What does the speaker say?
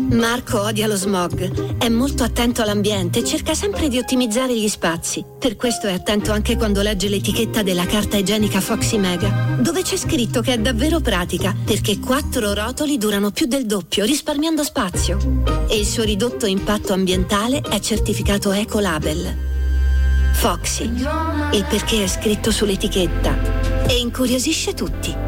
Marco odia lo smog, è molto attento all'ambiente e cerca sempre di ottimizzare gli spazi. Per questo è attento anche quando legge l'etichetta della carta igienica Foxy Mega, dove c'è scritto che è davvero pratica, perché 4 rotoli durano più del doppio, risparmiando spazio. E il suo ridotto impatto ambientale è certificato Ecolabel. Foxy, il perché è scritto sull'etichetta e incuriosisce tutti.